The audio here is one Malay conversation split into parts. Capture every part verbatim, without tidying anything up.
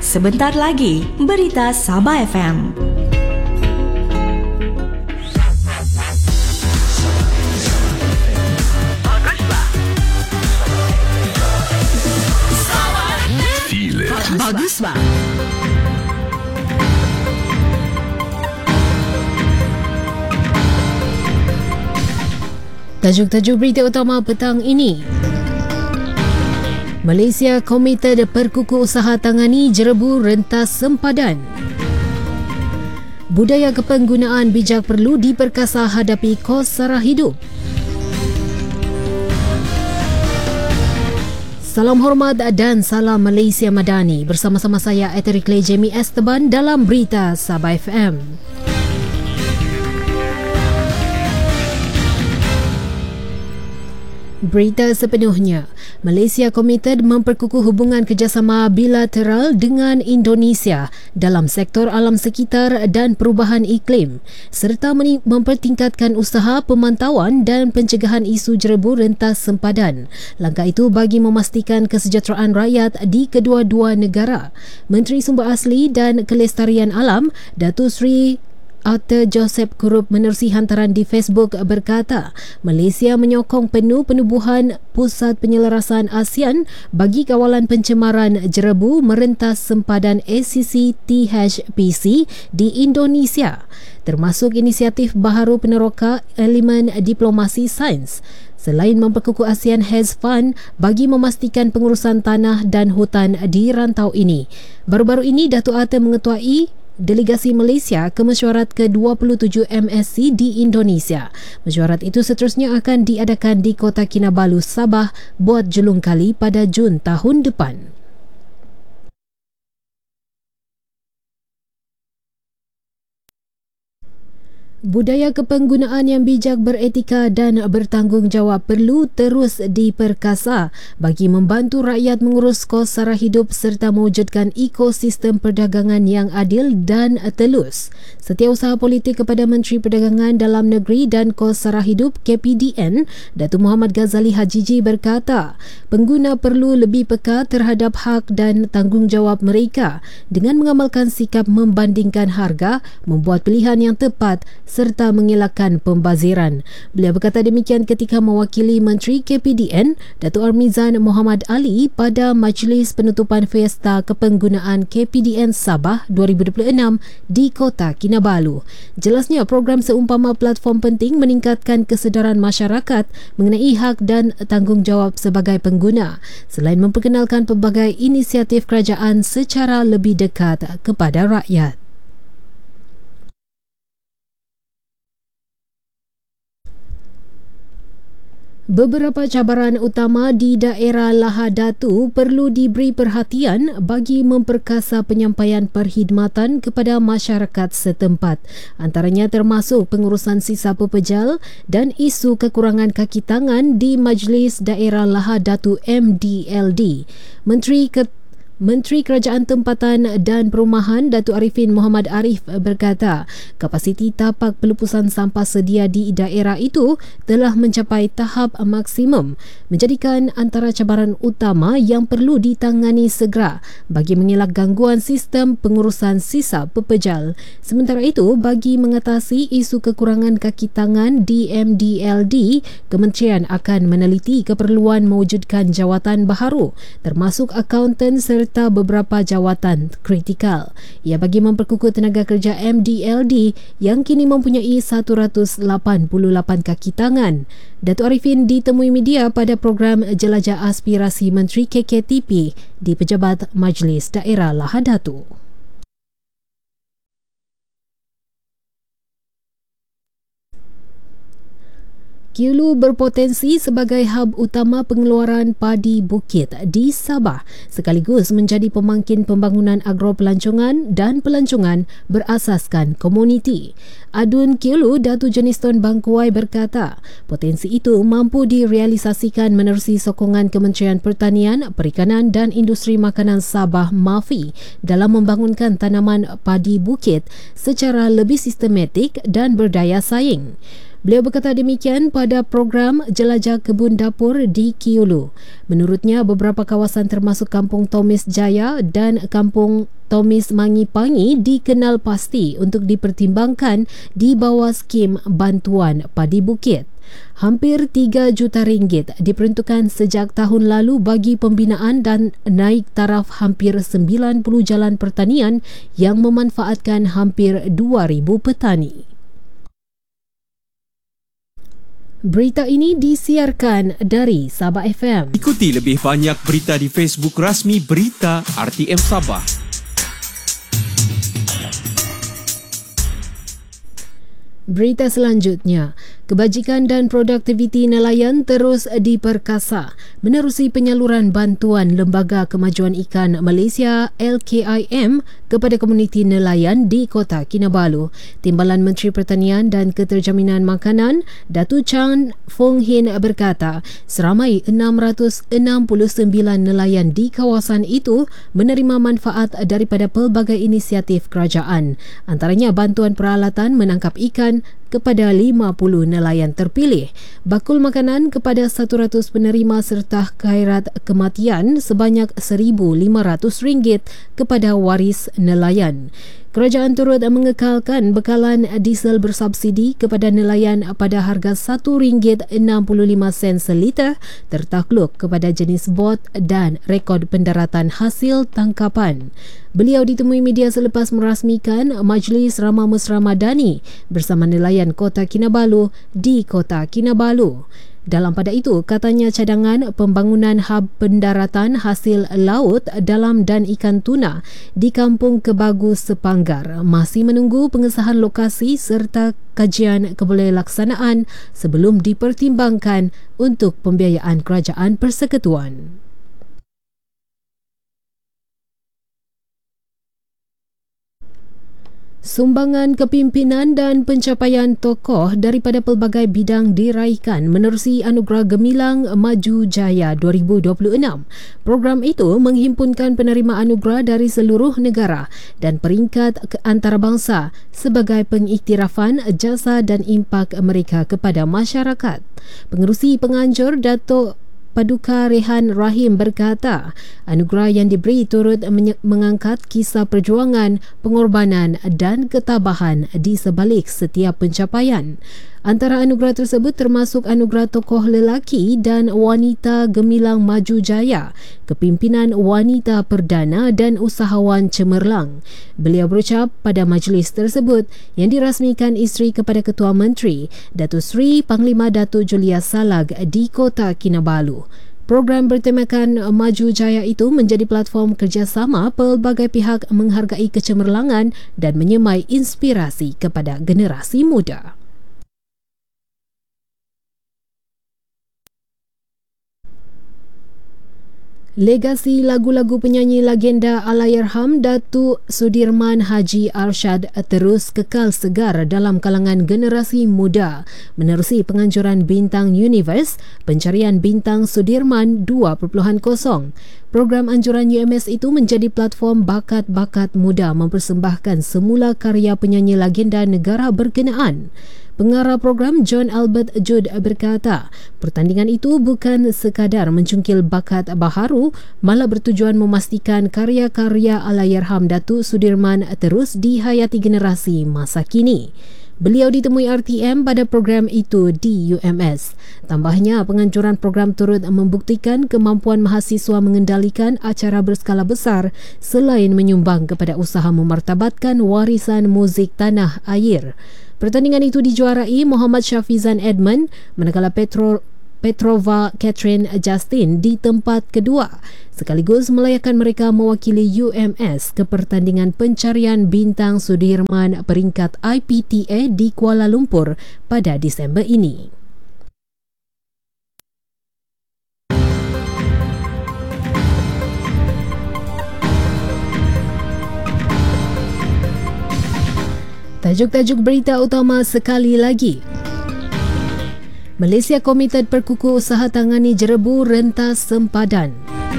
Sebentar lagi, Berita Sabah F M. Bagus, Bang. Tajuk-tajuk berita utama petang ini. Malaysia komited perkukuh usaha tangani jerebu rentas sempadan. Budaya kepenggunaan bijak perlu diperkasa hadapi kos sara hidup. Salam hormat dan salam Malaysia Madani. Bersama-sama saya Eteri Clay Jamie Esteban dalam Berita Sabah F M. Berita sepenuhnya. Malaysia komited memperkukuh hubungan kerjasama bilateral dengan Indonesia dalam sektor alam sekitar dan perubahan iklim serta mempertingkatkan usaha pemantauan dan pencegahan isu jerebu rentas sempadan. Langkah itu bagi memastikan kesejahteraan rakyat di kedua-dua negara. Menteri Sumber Asli dan Kelestarian Alam, Datuk Seri Arthur Joseph Kurup menerusi hantaran di Facebook berkata, Malaysia menyokong penuh penubuhan Pusat Penyelarasan ASEAN bagi kawalan pencemaran jerebu merentas sempadan A C C T H P C di Indonesia, termasuk inisiatif baharu peneroka elemen diplomasi sains. Selain memperkukuh ASEAN Hedge Fund bagi memastikan pengurusan tanah dan hutan di rantau ini. Baru-baru ini Datuk Arthur mengetuai Delegasi Malaysia ke mesyuarat ke dua puluh tujuh M S C di Indonesia. Mesyuarat itu seterusnya akan diadakan di Kota Kinabalu, Sabah buat julung kali pada Jun tahun depan. Budaya kepenggunaan yang bijak, beretika dan bertanggungjawab perlu terus diperkasa bagi membantu rakyat mengurus kos sara hidup serta mewujudkan ekosistem perdagangan yang adil dan telus. Setiausaha Politik kepada Menteri Perdagangan Dalam Negeri dan Kos Sara Hidup K P D N, Datuk Muhammad Ghazali Hajiji berkata, pengguna perlu lebih peka terhadap hak dan tanggungjawab mereka dengan mengamalkan sikap membandingkan harga, membuat pilihan yang tepat serta mengelakkan pembaziran. Beliau berkata demikian ketika mewakili Menteri K P D N, Datuk Armizan Muhammad Ali pada Majlis Penutupan Fiesta Kepenggunaan K P D N Sabah dua ribu dua puluh enam di Kota Kinabalu. Jelasnya program seumpama platform penting meningkatkan kesedaran masyarakat mengenai hak dan tanggungjawab sebagai pengguna, selain memperkenalkan pelbagai inisiatif kerajaan secara lebih dekat kepada rakyat. Beberapa cabaran utama di daerah Lahadatu perlu diberi perhatian bagi memperkasa penyampaian perkhidmatan kepada masyarakat setempat. Antaranya termasuk pengurusan sisa pepejal dan isu kekurangan kaki tangan di Majlis Daerah Lahadatu M D L D. Menteri Ket Menteri Kerajaan Tempatan dan Perumahan Datuk Arifin Muhammad Arif berkata, kapasiti tapak pelupusan sampah sedia di daerah itu telah mencapai tahap maksimum, menjadikan antara cabaran utama yang perlu ditangani segera bagi mengelak gangguan sistem pengurusan sisa pepejal. Sementara itu, bagi mengatasi isu kekurangan kaki tangan di M D L D, Kementerian akan meneliti keperluan mewujudkan jawatan baharu, termasuk akaunten serta serta beberapa jawatan kritikal. Ia bagi memperkukuh tenaga kerja M D L D yang kini mempunyai seratus lapan puluh lapan kaki tangan. Datuk Arifin ditemui media pada program Jelajah Aspirasi Menteri K K T P di Pejabat Majlis Daerah Lahadatu. Kiulu berpotensi sebagai hub utama pengeluaran padi bukit di Sabah sekaligus menjadi pemangkin pembangunan agropelancongan dan pelancongan berasaskan komuniti. Adun Kiulu Datu Jeniston Bangkuai berkata, potensi itu mampu direalisasikan menerusi sokongan Kementerian Pertanian, Perikanan dan Industri Makanan Sabah MAFI dalam membangunkan tanaman padi bukit secara lebih sistematik dan berdaya saing. Beliau berkata demikian pada program Jelajah Kebun Dapur di Kiulu. Menurutnya, beberapa kawasan termasuk Kampung Tomis Jaya dan Kampung Tomis Mangi-Pangi dikenal pasti untuk dipertimbangkan di bawah skim bantuan padi bukit. Hampir tiga juta ringgit diperuntukkan sejak tahun lalu bagi pembinaan dan naik taraf hampir sembilan puluh jalan pertanian yang memanfaatkan hampir dua ribu petani. Berita ini disiarkan dari Sabah F M. Ikuti lebih banyak berita di Facebook rasmi Berita R T M Sabah. Berita selanjutnya, kebajikan dan produktiviti nelayan terus diperkasa menerusi penyaluran bantuan Lembaga Kemajuan Ikan Malaysia L K I M kepada komuniti nelayan di Kota Kinabalu. Timbalan Menteri Pertanian dan Keterjaminan Makanan, Datu Chan Fong Hin berkata, seramai enam ratus enam puluh sembilan nelayan di kawasan itu menerima manfaat daripada pelbagai inisiatif kerajaan. Antaranya bantuan peralatan menangkap ikan kepada lima puluh nelayan terpilih, bakul makanan kepada seratus penerima serta khairat kematian sebanyak seribu lima ratus ringgit kepada waris nelayan. Kerajaan turut mengekalkan bekalan diesel bersubsidi kepada nelayan pada harga satu ringgit enam puluh lima sen seliter tertakluk kepada jenis bot dan rekod pendaratan hasil tangkapan. Beliau ditemui media selepas merasmikan Majlis Ramah Mesra Madani bersama nelayan Kota Kinabalu di Kota Kinabalu. Dalam pada itu, katanya cadangan pembangunan hub pendaratan hasil laut dalam dan ikan tuna di Kampung Kebagus Sepanggar masih menunggu pengesahan lokasi serta kajian kebolehbelaksanaan sebelum dipertimbangkan untuk pembiayaan Kerajaan Persekutuan. Sumbangan kepimpinan dan pencapaian tokoh daripada pelbagai bidang diraihkan menerusi Anugerah Gemilang Maju Jaya dua ribu dua puluh enam. Program itu menghimpunkan penerima anugerah dari seluruh negara dan peringkat antarabangsa sebagai pengiktirafan jasa dan impak mereka kepada masyarakat. Pengerusi penganjur Datuk Paduka Rehan Rahim berkata, anugerah yang diberi turut mengangkat kisah perjuangan, pengorbanan dan ketabahan di sebalik setiap pencapaian. Antara anugerah tersebut termasuk Anugerah Tokoh Lelaki dan Wanita Gemilang Maju Jaya, Kepimpinan Wanita Perdana dan Usahawan Cemerlang. Beliau berucap pada majlis tersebut yang dirasmikan isteri kepada Ketua Menteri, Datuk Seri Panglima Datuk Julia Salag di Kota Kinabalu. Program bertemakan Maju Jaya itu menjadi platform kerjasama pelbagai pihak menghargai kecemerlangan dan menyemai inspirasi kepada generasi muda. Legasi lagu-lagu penyanyi legenda Allahyarham Datuk Sudirman Haji Arsyad terus kekal segar dalam kalangan generasi muda menerusi penganjuran Bintang Universe Pencarian Bintang Sudirman dua titik kosong. Program anjuran U M S itu menjadi platform bakat-bakat muda mempersembahkan semula karya penyanyi legenda negara berkenaan. Pengarah program John Albert Jude berkata, pertandingan itu bukan sekadar mencungkil bakat baharu, malah bertujuan memastikan karya-karya Allahyarham Datuk Sudirman terus dihayati generasi masa kini. Beliau ditemui R T M pada program itu di U M S. Tambahnya, penganjuran program turut membuktikan kemampuan mahasiswa mengendalikan acara berskala besar selain menyumbang kepada usaha memartabatkan warisan muzik tanah air. Pertandingan itu dijuarai Muhammad Syafizan Edmund, manakala Petro, Petrova Catherine Justin di tempat kedua, sekaligus melayakkan mereka mewakili U M S ke pertandingan pencarian Bintang Sudirman peringkat I P T A di Kuala Lumpur pada Disember ini. Tajuk-tajuk berita utama sekali lagi. Malaysia komited perkukuh usaha tangani jerebu rentas sempadan.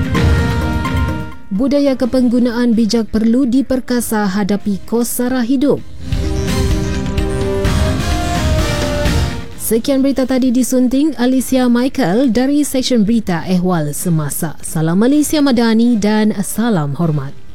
Budaya kepenggunaan bijak perlu diperkasa hadapi kos sara hidup. Sekian berita tadi disunting Alicia Michael dari Seksyen Berita Ehwal Semasa. Salam Malaysia Madani dan salam hormat.